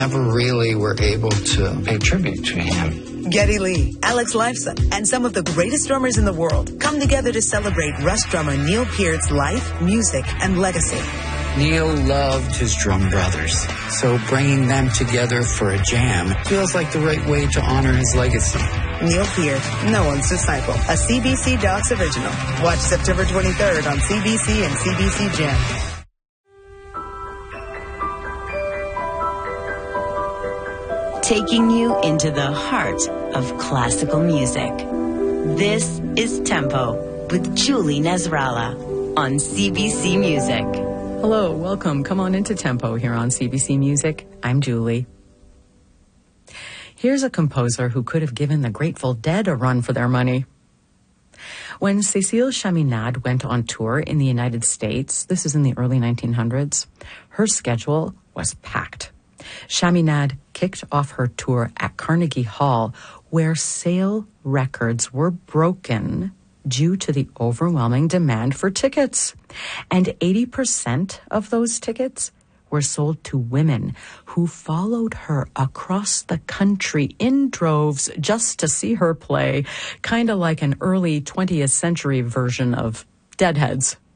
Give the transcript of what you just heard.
never really were able to pay tribute to him. Geddy Lee, Alex Lifeson, and some of the greatest drummers in the world come together to celebrate Rush drummer Neil Peart's life, music, and legacy. Neil loved his drum brothers, so bringing them together for a jam feels like the right way to honor his legacy. Neil Peart, no one's disciple, a CBC Docs original. Watch September 23rd on CBC and CBC Gem. Taking you into the heart of classical music. This is Tempo with Julie Nasrallah on CBC Music. Hello, welcome. Come on into Tempo here on CBC Music. I'm Julie. Here's a composer who could have given the Grateful Dead a run for their money. When Cécile Chaminade went on tour in the United States, this is in the early 1900s, her schedule was packed. Chaminade kicked off her tour at Carnegie Hall, where sale records were broken due to the overwhelming demand for tickets. And 80% of those tickets were sold to women who followed her across the country in droves just to see her play, kind of like an early 20th century version of Deadheads.